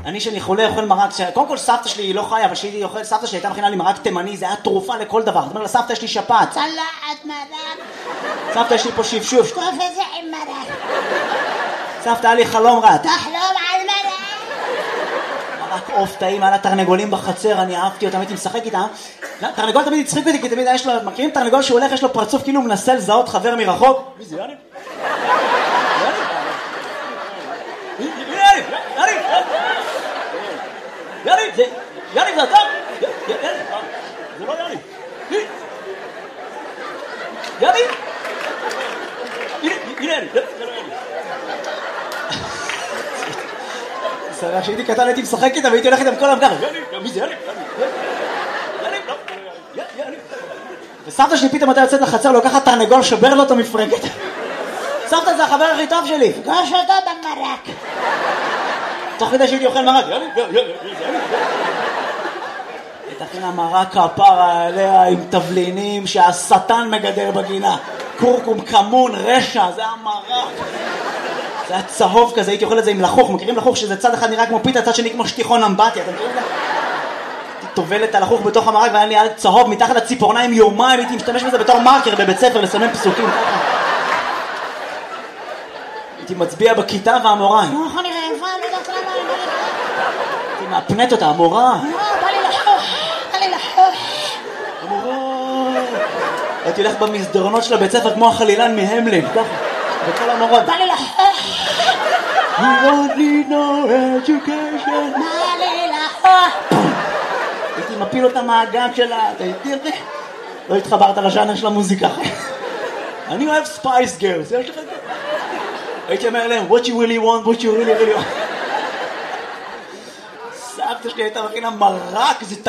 אני שאני חולה אוכל מרק, קודם כל סבתא שלי היא לא חיה, אבל שהייתי אוכל, סבתא שלי הייתה מכינה לי מרק תימני, זה היה תרופה לכל דבר. זאת אומרת, לסבתא יש לי שפעת. צלחת מרק. סבתא יש לי פה שפשוף. טוב איזה עם מרק. סבתא היה לי חלום רע. תחלום על מרק. מרק עוף טעים, היה לה תרנגולים בחצר, אני אהבתי אותם, הייתי משחק איתם. תרנגול תמיד הצחיק אותי, כי תמיד יש לו, מכירים תרנגול שהוא הולך, יש לו פרצוף כאילו הוא מנסה לזהות חבר מרחוק. מי זה יאני? יאני, זה אתה? זה לא יאני. יאני? הנה יאני, זה לא יאני. סבבה, כשהייתי קטן הייתי משחק איתם והייתי הולך איתם כל המגר. יאני, מי זה יאני? יאני, לא, יאני. וסבתא שלי פתאום הייתה יוצאת לחצר, לוקחת תרנגול, שובר לו את המפרקת. סבתא זה החבר הכי טוב שלי. פגוש אותו במרק. תוך כדי שהייתי אוכל מרק. תכינה מרק כפרה עליה עם תבלינים שהשטן מגדל בגינה. קורקום, כמון, רשע, זה היה מרק. זה היה צהוב כזה, הייתי אוכל את זה עם לחוך. מכירים לחוך שזה צד אחד נראה כמו פיתה, צד שני כמו שטיחון אמבטיה. אתם מכירים את זה? הייתי טובל את הלחוך בתוך המרק והיה לי יד צהוב מתחת לציפורניים יומיים. הייתי משתמש בזה בתור מרקר בבית ספר לסמן פסוקים. הייתי מצביע בכיתה והמורה. איך אני רעבה, לא יודעת למה. הייתי מאפנת אותה, המורה. בא לי לחוך. המורה. הייתי הולך במסדרונות של הבית ספר כמו החלילן מהמלין. ככה. וכל המורות. בא לי לחוך. You don't need no education. בא לי לחוך. הייתי מפיל אותה מהגג שלה. לא התחברת לז'אנר של המוזיקה. אני אוהב ספייס גרס. יש לך את זה? הייתי אומר להם, what you really want, what you really want. סבתא שלי הייתה מכינה מרק, זה